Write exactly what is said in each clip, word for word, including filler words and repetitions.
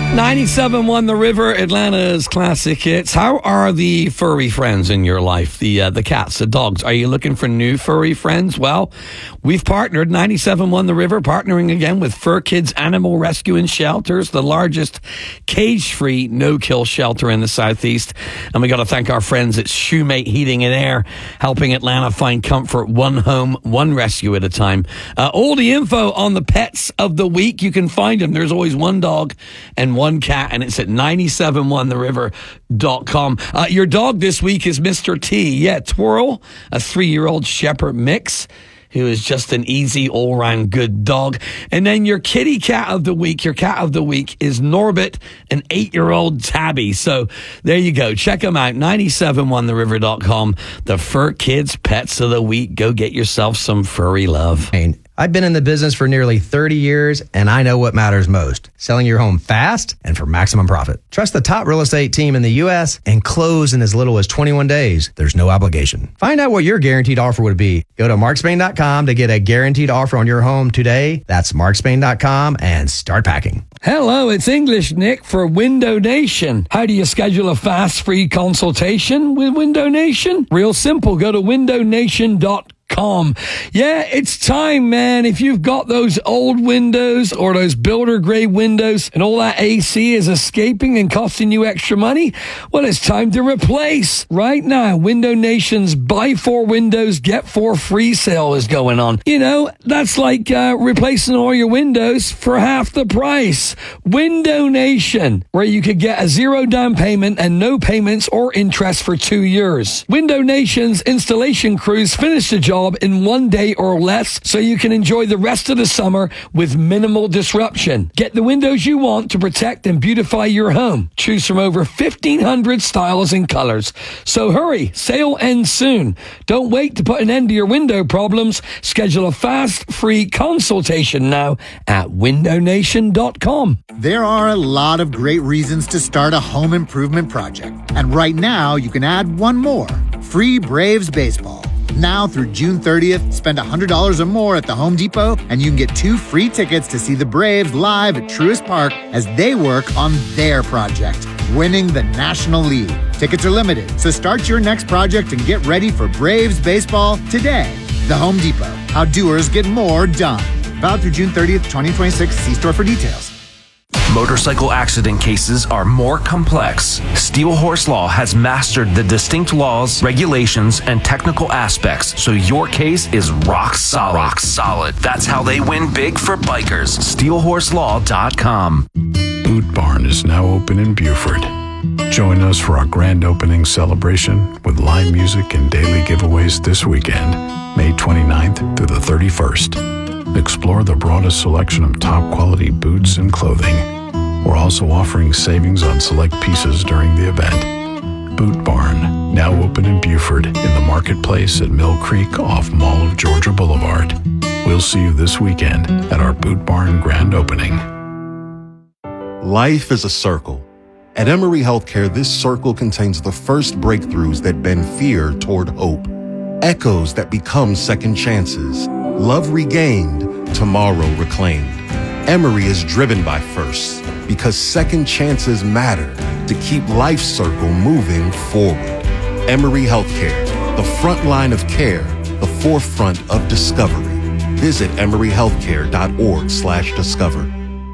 ninety-seven point one The River, Atlanta's classic hits. How are the furry friends in your life? The uh, the cats, the dogs. Are you looking for new furry friends? Well, we've partnered, ninety-seven point one The River, partnering again with Fur Kids Animal Rescue and Shelters, the largest cage-free, no-kill shelter in the Southeast. And we got to thank our friends at Shoemate Heating and Air, helping Atlanta find comfort one home, one rescue at a time. Uh, all the info on the pets of the week, you can find them. There's always one dog and one cat, and it's at ninety-seven point one the river dot com. Uh, your dog this week is Mister T. Yeah, Twirl, a three-year-old Shepherd mix, who is just an easy, all-round good dog. And then your kitty cat of the week, your cat of the week is Norbit, an eight-year-old tabby. So there you go. Check them out, ninety-seven point one the river dot com. The Fur Kids Pets of the Week. Go get yourself some furry love. I've been in the business for nearly thirty years, and I know what matters most. Selling your home fast and for maximum profit. Trust the top real estate team in the U S and close in as little as twenty-one days. There's no obligation. Find out what your guaranteed offer would be. Go to mark spain dot com to get a guaranteed offer on your home today. That's mark spain dot com and start packing. Hello, it's English Nick for Window Nation. How do you schedule a fast free consultation with Window Nation? Real simple. Go to window nation dot com. Com. Yeah, it's time, man. If you've got those old windows or those builder grade windows and all that A C is escaping and costing you extra money, well, it's time to replace. Right now, Window Nation's buy four windows, get four free sale is going on. You know, that's like uh, replacing all your windows for half the price. Window Nation, where you could get a zero down payment and no payments or interest for two years. Window Nation's installation crews finish the job in one day or less, so you can enjoy the rest of the summer with minimal disruption. Get the windows you want to protect and beautify your home. Choose from over fifteen hundred styles and colors. So hurry, sale ends soon. Don't wait to put an end to your window problems. Schedule a fast, free consultation now at window nation dot com. There are a lot of great reasons to start a home improvement project. And right now, you can add one more. Free Braves baseball. Now through June thirtieth, spend one hundred dollars or more at the Home Depot, and you can get two free tickets to see the Braves live at Truist Park as they work on their project, winning the National League. Tickets are limited, so start your next project and get ready for Braves baseball today. The Home Depot. How doers get more done. Valid through June thirtieth, twenty twenty-six. See store for details. Motorcycle accident cases are more complex. Steel Horse Law has mastered the distinct laws, regulations, and technical aspects, so your case is rock solid. Rock solid. That's how they win big for bikers. steel horse law dot com. Boot Barn is now open in Buford. Join us for our grand opening celebration with live music and daily giveaways this weekend, May twenty-ninth through the thirty-first. Explore the broadest selection of top-quality boots and clothing. We're also offering savings on select pieces during the event. Boot Barn, now open in Buford in the marketplace at Mill Creek off Mall of Georgia Boulevard. We'll see you this weekend at our Boot Barn grand opening. Life is a circle. At Emory Healthcare, this circle contains the first breakthroughs that bend fear toward hope. Echoes that become second chances. Love regained, tomorrow reclaimed. Emory is driven by firsts because second chances matter to keep life's circle moving forward. Emory Healthcare, the front line of care, the forefront of discovery. Visit emory healthcare dot org slash discover.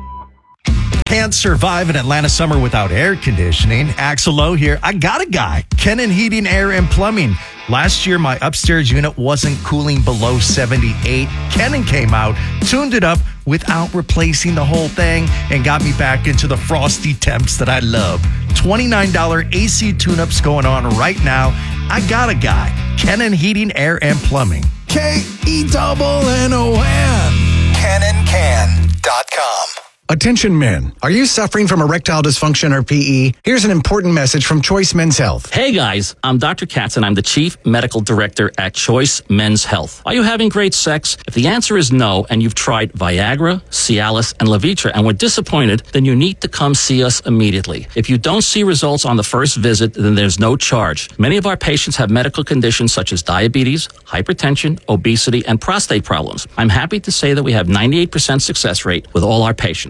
Can't survive an Atlanta summer without air conditioning. Axel Lowe here. I got a guy. Kenan Heating, Air, and Plumbing. Last year, my upstairs unit wasn't cooling below seventy-eight. Kenan came out, tuned it up without replacing the whole thing, and got me back into the frosty temps that I love. twenty-nine dollars A C tune-ups going on right now. I got a guy. Kenan Heating, Air, and Plumbing. K E double N O N. Kenan Can dot com. Attention men, are you suffering from erectile dysfunction or P E? Here's an important message from Choice Men's Health. Hey guys, I'm Doctor Katz and I'm the Chief Medical Director at Choice Men's Health. Are you having great sex? If the answer is no and you've tried Viagra, Cialis, and Levitra and were disappointed, then you need to come see us immediately. If you don't see results on the first visit, then there's no charge. Many of our patients have medical conditions such as diabetes, hypertension, obesity, and prostate problems. I'm happy to say that we have ninety-eight percent success rate with all our patients.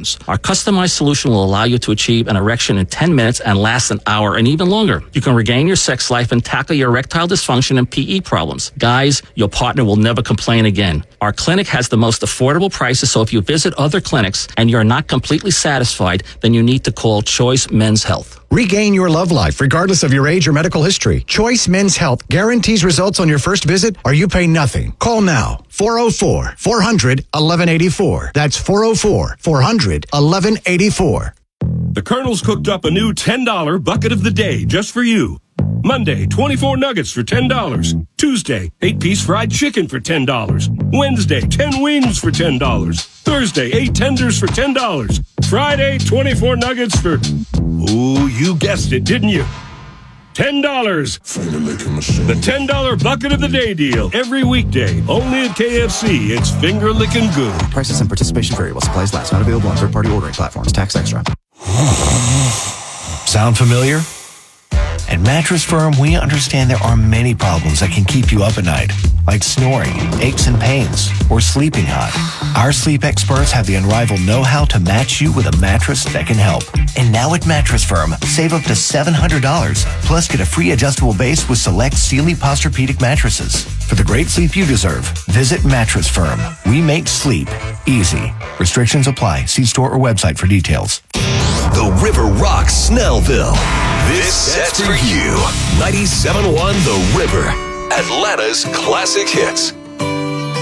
erections. Our customized solution will allow you to achieve an erection in ten minutes and last an hour and even longer. You can regain your sex life and tackle your erectile dysfunction and P E problems. Guys, your partner will never complain again. Our clinic has the most affordable prices, so if you visit other clinics and you're not completely satisfied, then you need to call Choice Men's Health. Regain your love life regardless of your age or medical history. Choice Men's Health guarantees results on your first visit or you pay nothing. Call now. four oh four, four hundred, eleven eighty-four. That's four oh four, four hundred, eleven eighty-four. The Colonel's cooked up a new ten dollar bucket of the day just for you. Monday, twenty-four nuggets for ten dollars. Tuesday, eight-piece fried chicken for ten dollars. Wednesday, ten wings for ten dollars. Thursday, eight tenders for ten dollars. Friday, twenty-four nuggets for... Ooh, you guessed it, didn't you? ten dollars. The ten dollar bucket of the day deal. Every weekday. Only at K F C. It's finger-licking good. Prices and participation vary while supplies last. Not available on third-party ordering platforms. Tax extra. Sound familiar? At Mattress Firm, we understand there are many problems that can keep you up at night, like snoring, aches and pains, or sleeping hot. Our sleep experts have the unrivaled know-how to match you with a mattress that can help. And now at Mattress Firm, save up to seven hundred dollars, plus get a free adjustable base with select Sealy Posturepedic mattresses. For the great sleep you deserve, visit Mattress Firm. We make sleep easy. Restrictions apply. See store or website for details. The River rocks Snellville. This set's for you. ninety-seven point one The River, Atlanta's classic hits.